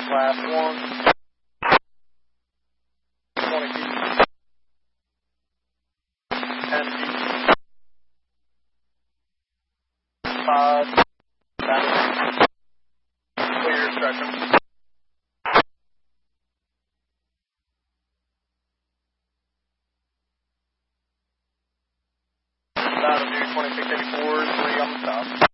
Class 1. 20 feet. 10 feet. 5. 7. Clear spectrum. Latitude 2684, 3 on the top.